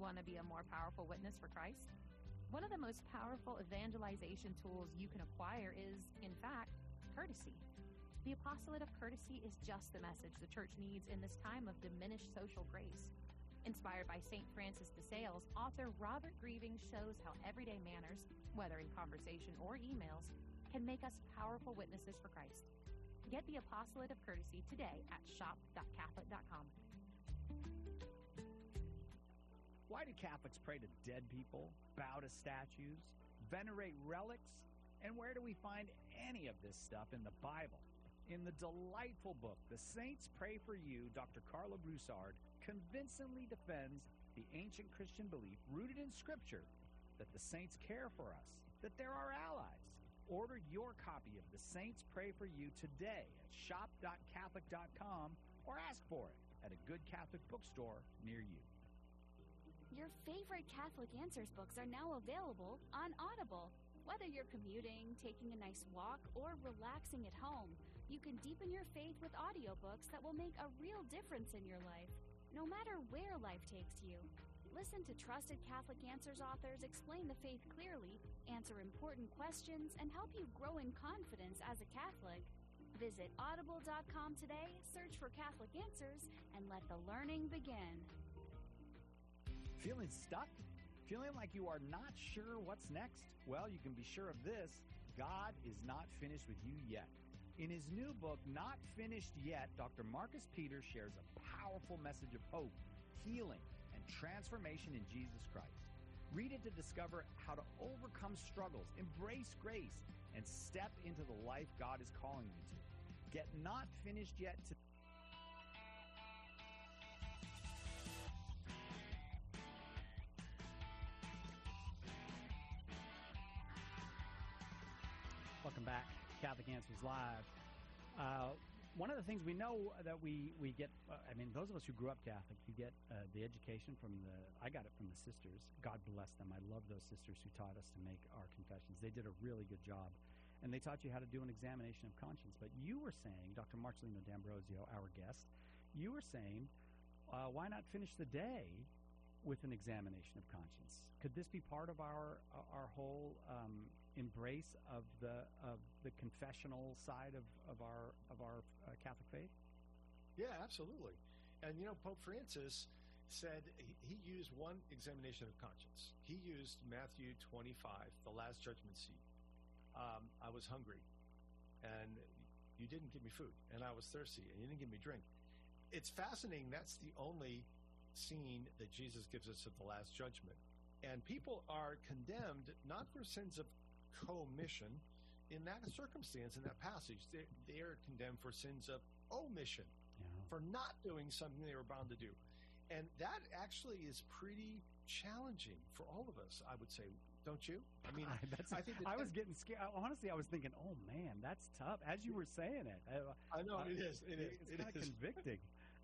Want to be a more powerful witness for Christ? One of the most powerful evangelization tools you can acquire is, in fact, courtesy. The apostolate of courtesy is just the message the church needs in this time of diminished social grace. Inspired by St. Francis de Sales, author Robert Grieving shows how everyday manners, whether in conversation or emails, can make us powerful witnesses for Christ. Get the apostolate of courtesy today at shop.catholic.com. Why do Catholics pray to dead people, bow to statues, venerate relics, and where do we find any of this stuff in the Bible? In the delightful book, The Saints Pray for You, Dr. Carla Broussard convincingly defends the ancient Christian belief rooted in Scripture that the saints care for us, that they're our allies. Order your copy of The Saints Pray for You today at shop.catholic.com or ask for it at a good Catholic bookstore near you. Your favorite Catholic Answers books are now available on Audible. Whether you're commuting, taking a nice walk, or relaxing at home, you can deepen your faith with audiobooks that will make a real difference in your life, no matter where life takes you. Listen to trusted Catholic Answers authors explain the faith clearly, answer important questions, and help you grow in confidence as a Catholic. Visit audible.com today, search for Catholic Answers, and let the learning begin. Feeling stuck? Feeling like you are not sure what's next? Well, you can be sure of this. God is not finished with you yet. In his new book, Not Finished Yet, Dr. Marcus Peters shares a powerful message of hope, healing, and transformation in Jesus Christ. Read it to discover how to overcome struggles, embrace grace, and step into the life God is calling you to. Get Not Finished Yet today. Welcome back, Catholic Answers Live. One of the things we know that we get, those of us who grew up Catholic, you get the education I got it from the sisters. God bless them. I love those sisters who taught us to make our confessions. They did a really good job. And they taught you how to do an examination of conscience. But you were saying, Dr. Marcelino D'Ambrosio, our guest, you were saying, why not finish the day with an examination of conscience? Could this be part of our whole embrace of the confessional side of our Catholic faith? Yeah, absolutely. And Pope Francis said he used one examination of conscience. He used Matthew 25, the Last Judgment Seat. I was hungry, and you didn't give me food, and I was thirsty, and you didn't give me drink. It's fascinating. That's the only scene that Jesus gives us at the Last Judgment. And people are condemned not for sins of commission in that circumstance, in that passage. They are condemned for sins of omission, for not doing something they were bound to do. And that actually is pretty challenging for all of us, I would say. Don't you? I think I was getting scared. Honestly, I was thinking, oh man, that's tough. As you were saying it, I know it is. It's kind of convicting.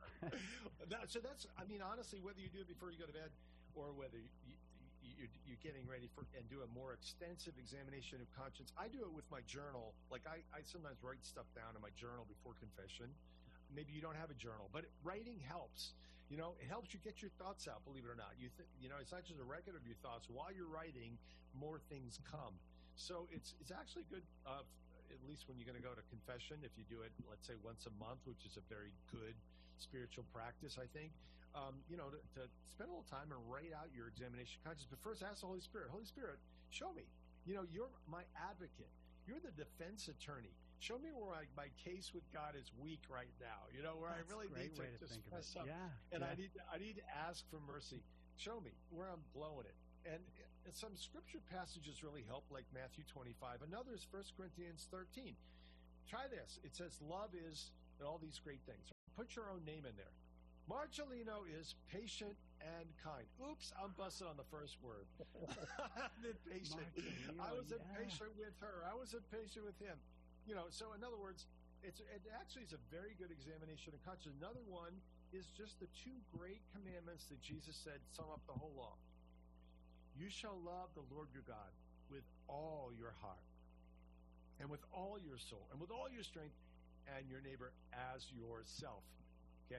Honestly, whether you do it before you go to bed or whether you're getting ready and do a more extensive examination of conscience, I do it with my journal. Like I sometimes write stuff down in my journal before confession. Maybe you don't have a journal, but writing helps. It helps you get your thoughts out, believe it or not. It's not just a record of your thoughts. While you're writing, more things come. So it's actually good, at least when you're going to go to confession, if you do it, let's say once a month, which is a very good spiritual practice, I think, to spend a little time and write out your examination of conscience. But first, ask the Holy Spirit, show me. You're my advocate. You're the defense attorney. Show me where my case with God is weak right now, where I really need to just press up. And I need to ask for mercy. Show me where I'm blowing it. And some scripture passages really help, like Matthew 25. Another is 1 Corinthians 13. Try this. It says, love is all these great things. Put your own name in there. Marcelino is patient and kind. Oops, I'm busted on the first word. I'm impatient. I was impatient with her. I was impatient with him. So in other words, it actually is a very good examination of conscience. Another one is just the two great commandments that Jesus said sum up the whole law. You shall love the Lord your God with all your heart and with all your soul and with all your strength, and your neighbor as yourself. Okay?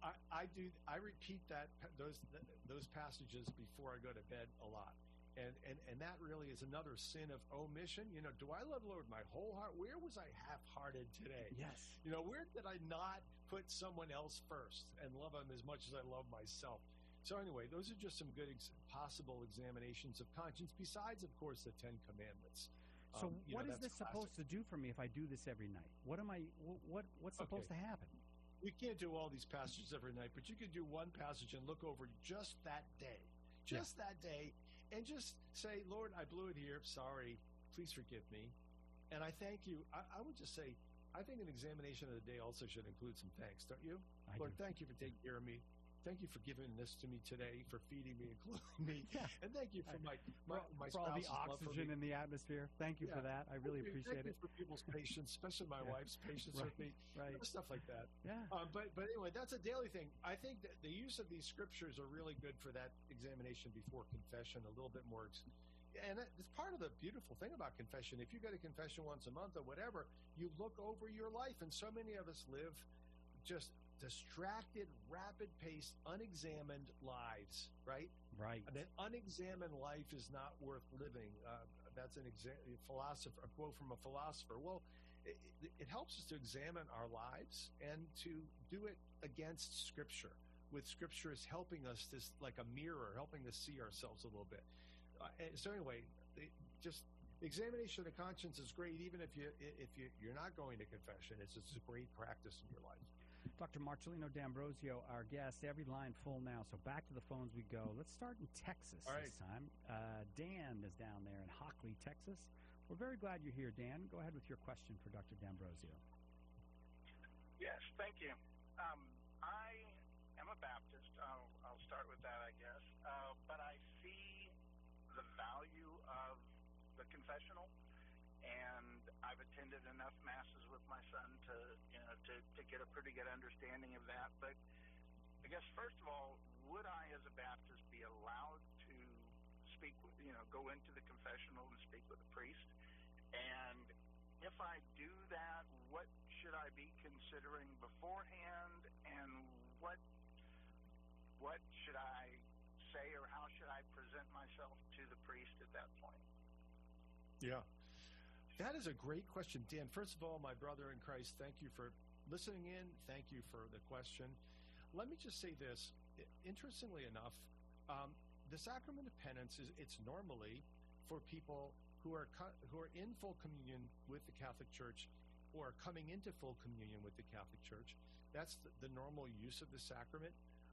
I repeat those passages before I go to bed a lot. And that really is another sin of omission. Do I love the Lord with my whole heart? Where was I half-hearted today? Yes. Where did I not put someone else first and love them as much as I love myself? So anyway, those are just some good possible examinations of conscience, besides, of course, the Ten Commandments. So what is this supposed to do for me if I do this every night? What's supposed to happen? We can't do all these passages every night, but you could do one passage and look over just that day. That day, and just say, Lord, I blew it here. Sorry. Please forgive me. And I thank you. I would just say, I think an examination of the day also should include some thanks, don't you? Lord, thank you for taking care of me. Thank you for giving this to me today, for feeding me and clothing me. Yeah. And thank you for my for all the oxygen in the atmosphere. Thank you for that. I really appreciate it. Thank you for people's patience, especially my wife's patience with me. Right. Stuff like that. Yeah. But anyway, that's a daily thing. I think that the use of these scriptures are really good for that examination before confession, a little bit more. And it's part of the beautiful thing about confession. If you go to confession once a month or whatever, you look over your life. And so many of us live just distracted, rapid-paced, unexamined lives, right? Right. And an unexamined life is not worth living. That's a quote from a philosopher. Well, it helps us to examine our lives and to do it against Scripture, with Scripture as helping us, this like a mirror, helping us see ourselves a little bit. So anyway, just examination of the conscience is great, even if you're not going to confession. It's just a great practice in your life. Dr. Marcellino D'Ambrosio, our guest. Every line full now, so back to the phones we go. Let's start in Texas this time. Dan is down there in Hockley, Texas. We're very glad you're here, Dan. Go ahead with your question for Dr. D'Ambrosio. Yes, thank you. I am a Baptist. I'll start with that, I guess. But I see the value of the confessional, and I've attended enough masses with my son to get a pretty good understanding of that. But I guess first of all, would I, as a Baptist, be allowed to speak with, go into the confessional and speak with a priest? And if I do that, what should I be considering beforehand, and what should I say, or how should I present myself to the priest at that point? Yeah. That is a great question, Dan. First of all, my brother in Christ, thank you for listening in. Thank you for the question. Let me just say this. Interestingly enough, the sacrament of penance it's normally for people who are in full communion with the Catholic Church, who are coming into full communion with the Catholic Church. That's the normal use of the sacrament.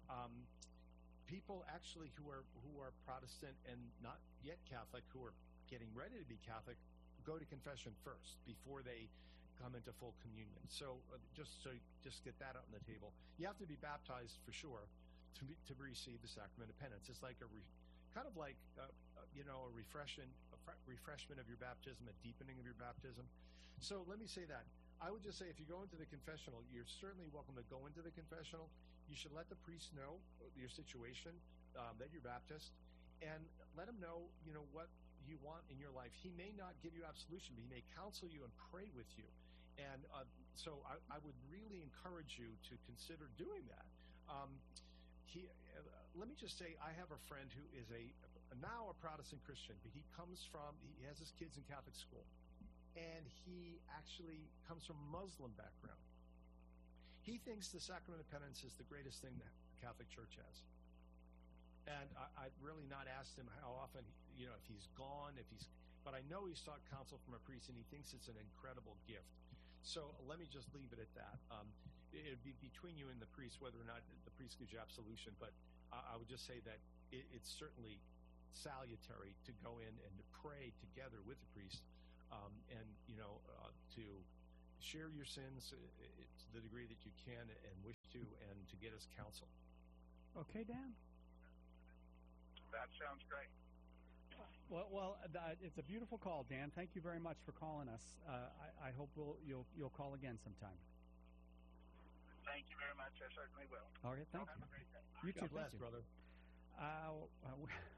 People actually who are Protestant and not yet Catholic, who are getting ready to be Catholic, go to confession first before they come into full communion. So just get that out on the table. You have to be baptized for sure to receive the sacrament of penance. It's like a refreshment of your baptism, a deepening of your baptism. So let me say that. I would just say, if you go into the confessional, you're certainly welcome to go into the confessional. You should let the priest know your situation, that you're Baptist, and let him know, what you want in your life. He may not give you absolution, but he may counsel you and pray with you. And so I would really encourage you to consider doing that. Let me just say, I have a friend who is now a Protestant Christian, but he has his kids in Catholic school, and he actually comes from a Muslim background. He thinks the sacrament of penance is the greatest thing that the Catholic Church has. And I've really not asked him how often, if he's gone, but I know he's sought counsel from a priest, and he thinks it's an incredible gift. So let me just leave it at that. It'd be between you and the priest whether or not the priest gives you absolution, but I would just say that it's certainly salutary to go in and to pray together with the priest, and to share your sins to the degree that you can and wish to, and to get his counsel. Okay, Dan? That sounds great. Well, it's a beautiful call, Dan. Thank you very much for calling us. I hope you'll call again sometime. Thank you very much. I certainly will. All right, thank you. Have a great day. You too, God bless, brother.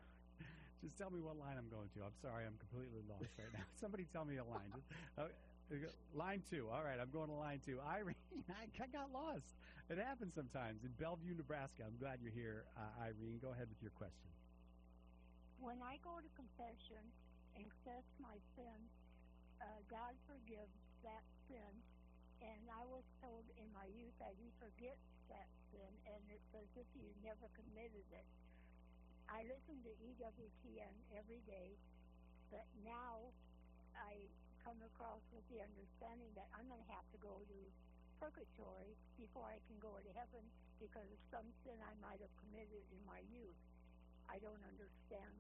Just tell me what line I'm going to. I'm sorry, I'm completely lost right now. Somebody tell me a line. Line 2. All right, I'm going to line 2. Irene, I got lost. It happens sometimes. In Bellevue, Nebraska. I'm glad you're here, Irene. Go ahead with your question. When I go to confession and confess my sin, God forgives that sin. And I was told in my youth that He forgets that sin, and it's as if you never committed it. I listen to EWTN every day, but now I come across with the understanding that I'm going to have to go to purgatory before I can go to heaven because of some sin I might have committed in my youth. I don't understand.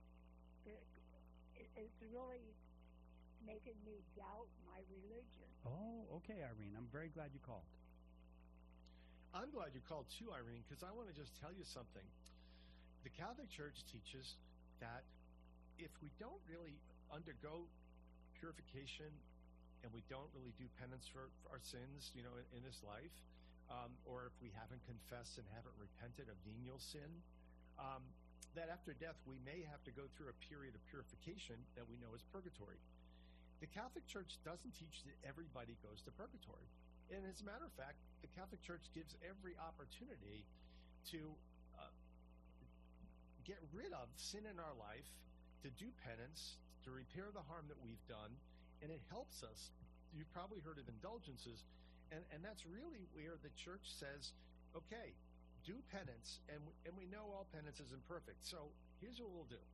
It's really making me doubt my religion. Oh, okay, Irene. I'm very glad you called. I'm glad you called too, Irene, because I want to just tell you something. The Catholic Church teaches that if we don't really undergo purification and we don't really do penance for our sins, in this life, or if we haven't confessed and haven't repented of venial sin, that after death we may have to go through a period of purification that we know is purgatory. The Catholic Church doesn't teach that everybody goes to purgatory. And as a matter of fact, the Catholic Church gives every opportunity to get rid of sin in our life, to do penance, to repair the harm that we've done, and it helps us. You've probably heard of indulgences, and that's really where the Church says, okay, do penance, and we know all penance is imperfect. So here's what we'll do.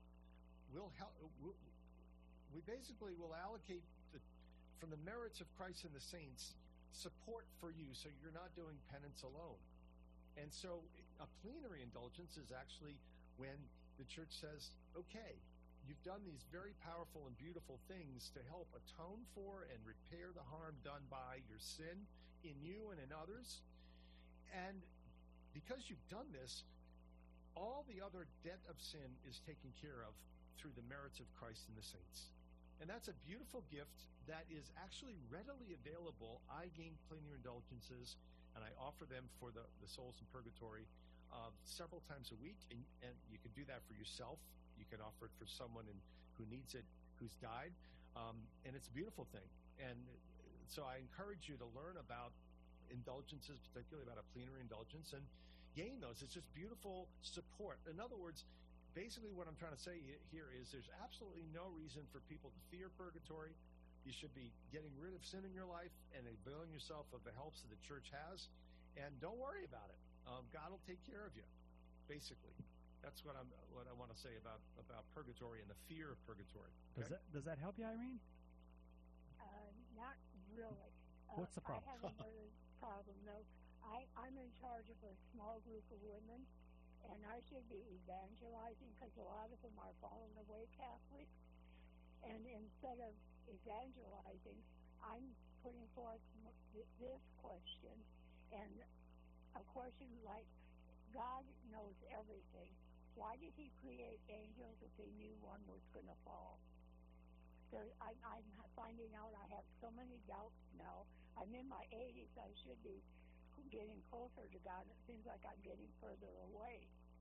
We basically will allocate from the merits of Christ and the saints support for you, so you're not doing penance alone. And so a plenary indulgence is actually when the Church says, okay, you've done these very powerful and beautiful things to help atone for and repair the harm done by your sin in you and in others. And because you've done this, all the other debt of sin is taken care of through the merits of Christ and the saints. And that's a beautiful gift that is actually readily available. I gain plenary indulgences, and I offer them for the souls in purgatory several times a week, and you can do that for yourself. You can offer it for someone who needs it, who's died, and it's a beautiful thing. And so I encourage you to learn about indulgences, particularly about a plenary indulgence, and gain those. It's just beautiful support. In other words, basically what I'm trying to say here is there's absolutely no reason for people to fear purgatory. You should be getting rid of sin in your life and availing yourself of the helps that the Church has, and don't worry about it. God will take care of you, basically. That's what I want to say about purgatory and the fear of purgatory. Okay? Does that help you, Irene? Not really. What's the problem? I have another problem, though. I'm in charge of a small group of women, and I should be evangelizing because a lot of them are fallen away Catholics. And instead of evangelizing, I'm putting forth this question, and a question like, God knows everything. Why did He create angels if He knew one was going to fall? So I'm finding out I have so many doubts now. I'm in my 80s. I should be getting closer to God. It seems like I'm getting further away.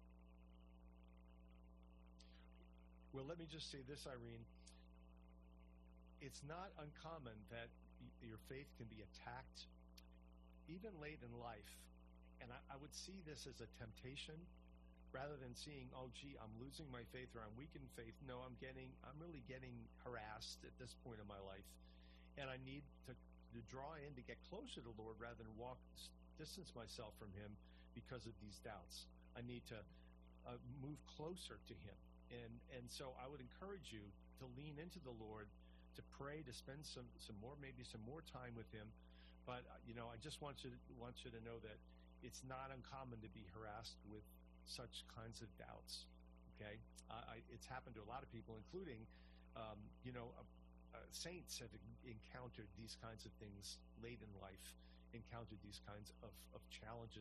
Well, let me just say this, Irene. It's not uncommon that your faith can be attacked even late in life. And I would see this as a temptation rather than seeing, oh, gee, I'm losing my faith or I'm weak in faith. No, I'm really getting harassed at this point in my life. And I need to draw in to get closer to the Lord rather than distance myself from Him because of these doubts. I need to move closer to Him. And so I would encourage you to lean into the Lord, to pray, to spend some more time with Him. But, I just want you to know that it's not uncommon to be harassed with such kinds of doubts. Okay, it's happened to a lot of people, including, saints have encountered these kinds of things late in life, encountered these kinds of challenges.